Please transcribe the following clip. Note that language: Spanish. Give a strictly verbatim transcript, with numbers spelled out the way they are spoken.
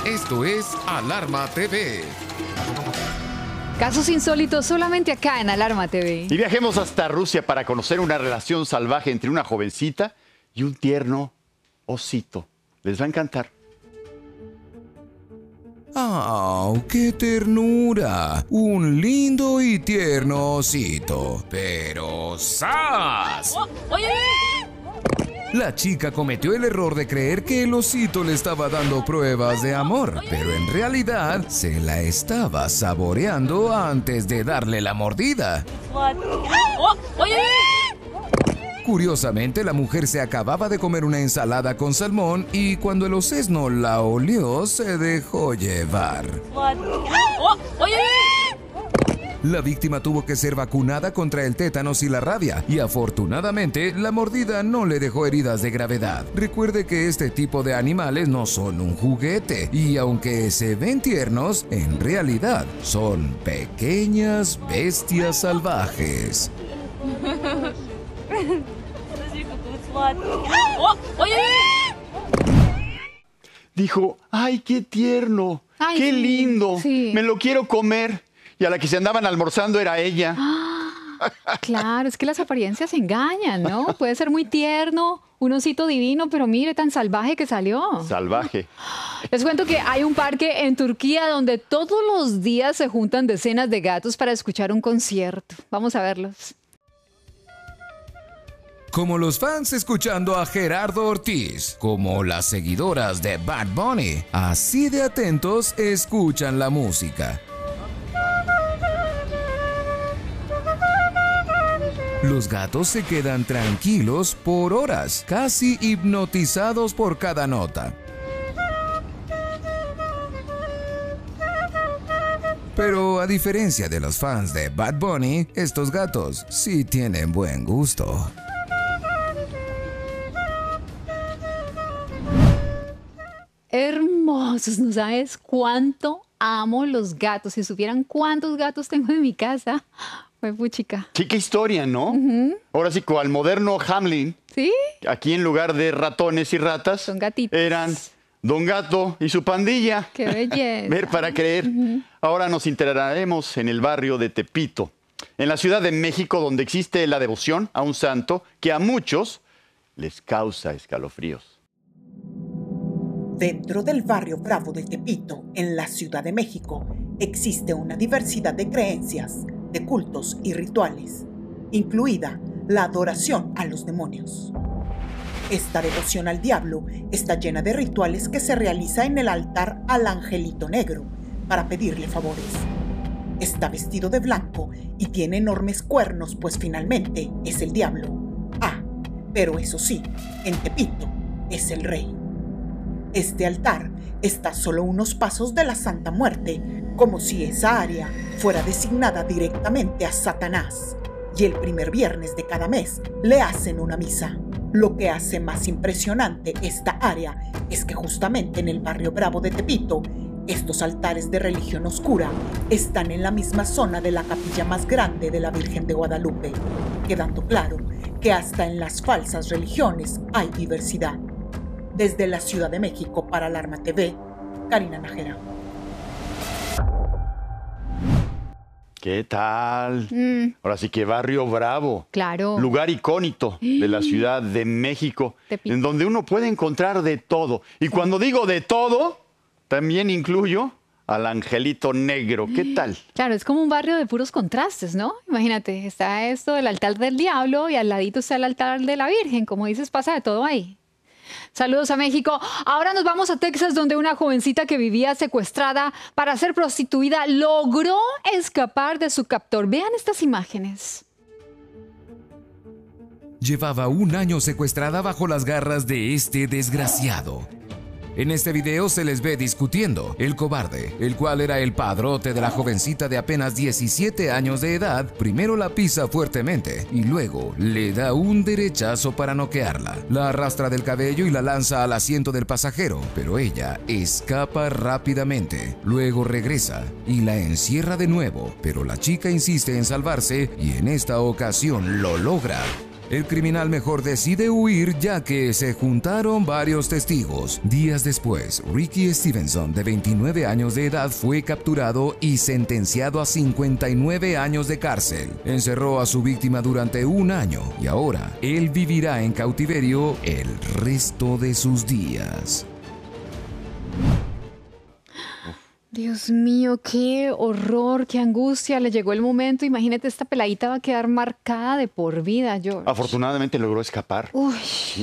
Esto es Alarma T V. Casos insólitos solamente acá en Alarma T V. Y viajemos hasta Rusia para conocer una relación salvaje entre una jovencita y un tierno osito. Les va a encantar. ¡Ah, qué ternura! Un lindo y tierno osito. Pero ¡zas! La chica cometió el error de creer que el osito le estaba dando pruebas de amor, pero en realidad se la estaba saboreando antes de darle la mordida. Curiosamente, la mujer se acababa de comer una ensalada con salmón y cuando el osesno la olió, se dejó llevar. La víctima tuvo que ser vacunada contra el tétanos y la rabia, y afortunadamente la mordida no le dejó heridas de gravedad. Recuerde que este tipo de animales no son un juguete, y aunque se ven tiernos, en realidad son pequeñas bestias salvajes. Dijo, ¡ay, qué tierno! Ay, ¡Qué sí, lindo! sí. Me lo quiero comer. Y a la que se andaban almorzando era ella. Claro, es que las apariencias engañan, ¿no? Puede ser muy tierno, un osito divino, pero mire, tan salvaje que salió. Salvaje. Les cuento que hay un parque en Turquía donde todos los días se juntan decenas de gatos para escuchar un concierto. Vamos a verlos. Como los fans escuchando a Gerardo Ortiz, como las seguidoras de Bad Bunny, así de atentos escuchan la música. Los gatos se quedan tranquilos por horas, casi hipnotizados por cada nota. Pero a diferencia de los fans de Bad Bunny, estos gatos sí tienen buen gusto. Hermosos, ¿no sabes cuánto amo los gatos? Si supieran cuántos gatos tengo en mi casa, fue puchica. Sí, qué historia, ¿no? Uh-huh. Ahora sí, con el moderno Hamlin. ¿Sí? Aquí en lugar de ratones y ratas, son gatitos. Eran Don Gato y su pandilla. ¡Qué belleza! Ver para creer. Uh-huh. Ahora nos integraremos en el barrio de Tepito, en la Ciudad de México, donde existe la devoción a un santo que a muchos les causa escalofríos. Dentro del barrio Bravo de Tepito, en la Ciudad de México, existe una diversidad de creencias, de cultos y rituales, incluida la adoración a los demonios. Esta devoción al diablo está llena de rituales que se realiza en el altar al Angelito Negro para pedirle favores. Está vestido de blanco y tiene enormes cuernos, pues finalmente es el diablo. Ah, pero eso sí, en Tepito es el rey. Este altar está solo unos pasos de la Santa Muerte, como si esa área fuera designada directamente a Satanás. Y el primer viernes de cada mes le hacen una misa. Lo que hace más impresionante esta área es que justamente en el barrio Bravo de Tepito, estos altares de religión oscura están en la misma zona de la capilla más grande de la Virgen de Guadalupe, quedando claro que hasta en las falsas religiones hay diversidad. Desde la Ciudad de México para Alarma T V, Karina Nájera. ¿Qué tal? Mm. Ahora sí que Barrio Bravo. Claro. Lugar icónico de la Ciudad de México, Tepito. En donde uno puede encontrar de todo. Y cuando digo de todo, también incluyo al Angelito Negro. ¿Qué tal? Claro, es como un barrio de puros contrastes, ¿no? Imagínate, está esto del altar del diablo y al ladito está el altar de la Virgen. Como dices, pasa de todo ahí. Saludos a México. Ahora nos vamos a Texas, donde una jovencita que vivía secuestrada para ser prostituida logró escapar de su captor. Vean estas imágenes. Llevaba un año secuestrada bajo las garras de este desgraciado. En este video se les ve discutiendo. El cobarde, el cual era el padrote de la jovencita de apenas diecisiete años de edad, primero la pisa fuertemente y luego le da un derechazo para noquearla. La arrastra del cabello y la lanza al asiento del pasajero, pero ella escapa rápidamente. Luego regresa y la encierra de nuevo, pero la chica insiste en salvarse y en esta ocasión lo logra. El criminal mejor decide huir ya que se juntaron varios testigos. Días después, Ricky Stevenson, de veintinueve años de edad, fue capturado y sentenciado a cincuenta y nueve años de cárcel. Encerró a su víctima durante un año y ahora él vivirá en cautiverio el resto de sus días. Dios mío, qué horror, qué angustia. Le llegó el momento. Imagínate, esta peladita va a quedar marcada de por vida, George. Afortunadamente logró escapar. Uy.